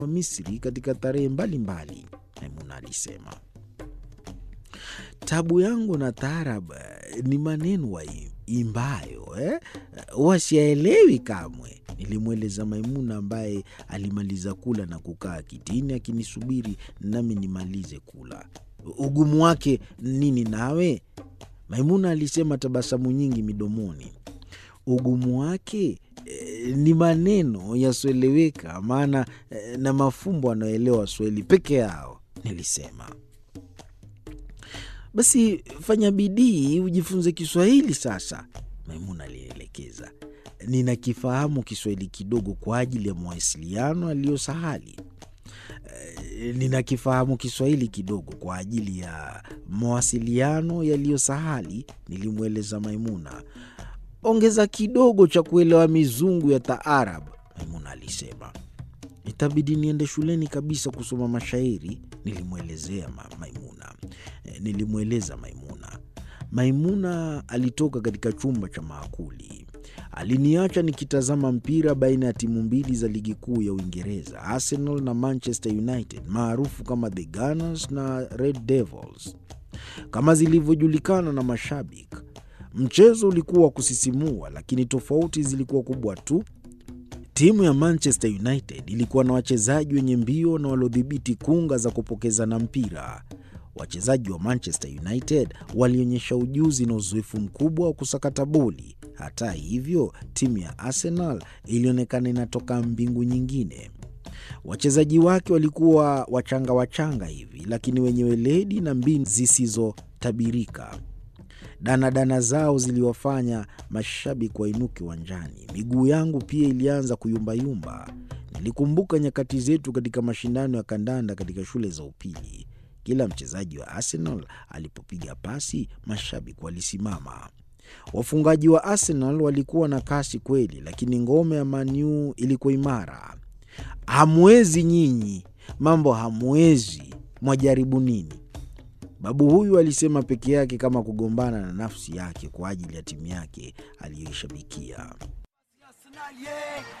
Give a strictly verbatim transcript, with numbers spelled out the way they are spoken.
wa Misri katika tarehe mbalimbali, Maimuna alisema. Tabu yangu na taarab ni maneno waimbayo, eh? Wasiyaelewi kamwe, nilimweleza Maimuna ambaye alimaliza kula na kukaa kitini akinisubiri nami nimalize kula. Ugumu wake nini nawe? Maimuna alisema, tabasamu nyingi midomoni. Ugumu wake e, ni maneno yasioeleweka, maana e, na mafumbo wanaoelewa Swahili peke yao, nilisema. Basi fanya bidii ujifunze Kiswahili sasa, Maimuna alielekeza. Ninakifahamu Kiswahili kidogo kwa ajili ya mawasiliano aliyosahali. E, ninakifahamu Kiswahili kidogo kwa ajili ya mawasiliano yaliyosahali, nilimweleza Maimuna. Ongeza kidogo cha kuelewa mizungu ya taarab, Maimuna alisema. Itabidi niende shuleni kabisa kusoma mashairi, nilimwelezea ma, Maimuna. E, nilimweleza Maimuna. Maimuna alitoka katika chumba cha maakuli. Aliniacha nikitazama mpira baina ya timu mbili za ligi kuu ya Uingereza, Arsenal na Manchester United, maarufu kama The Gunners na Red Devils kama zilivyojulikana na mashabiki. Mchezo ulikuwa wa kusisimua, lakini tofauti zilikuwa kubwa tu. Timu ya Manchester United ilikuwa na wachezaji wenye mbio na waliodhibiti kunga za kupokezana mpira. Wachezaji wa Manchester United walionyesha ujuzi na uzoefu mkubwa wa kusakata boli. Hata hivyo, timu ya Arsenal ilionekana inatoka mbingu nyingine. Wachezaji wake walikuwa wachanga wachanga hivi, lakini wenye weledi na mbinu zisizotabirika. Dana dana zao ziliwafanya mashabiki wainuke uwanjani. Miguu yangu pia ilianza kuyumbayumba. Nilikumbuka nyakati zetu katika mashindano ya kandanda katika shule za upili. Kila mchezaji wa Arsenal alipopiga pasi, mashabiki walisimama. Wafungaji wa Arsenal walikuwa na kasi kweli, lakini ngome ya Man U ilikuwa imara. Hamwezi nyinyi, mambo hamwezi, mwajaribu nini? Babu huyu alisema peke yake, kama kugombana na nafsi yake kwa ajili ya timu yake aliyoishabikia.